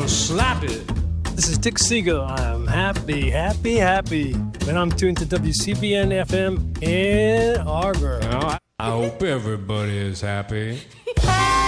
gonna slap it. This is Dick Siegel. I'm happy, happy, happy. When I'm tuned to WCBN FM in Arbor. Well, I hope everybody is happy.